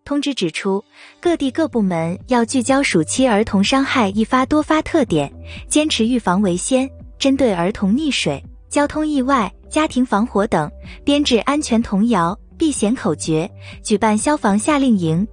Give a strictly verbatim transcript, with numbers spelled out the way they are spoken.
通知指出，各地各部门要聚焦暑期儿童伤害易发多发特点，坚持预防为先，针对儿童溺水、交通意外、家庭防火等，编制安全童谣、避险口诀，举办消防夏令营，